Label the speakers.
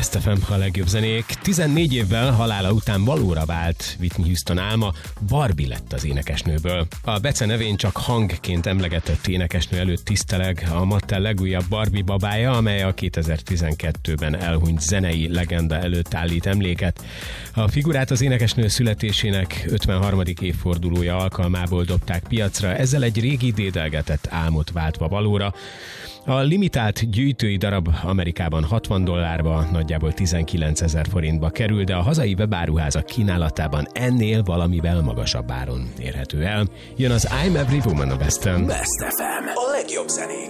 Speaker 1: Best FM, a legjobb zenék. 14 évvel halála után valóra vált Whitney Houston álma, Barbie lett az énekesnőből. A Bece nevén csak hangként emlegetett énekesnő előtt tiszteleg a Mattel legújabb Barbie babája, amely a 2012-ben elhunyt zenei legenda előtt állít emléket. A figurát az énekesnő születésének 53. évfordulója alkalmából dobták piacra, ezzel egy régi dédelgetett álmot váltva valóra. A limitált gyűjtői darab Amerikában $60, nagyjából 19 000 forintba kerül, de a hazai webáruházak kínálatában ennél valamivel magasabb áron érhető el. Jön az I'm Every Woman a Besten.
Speaker 2: Best FM, a legjobb zenék.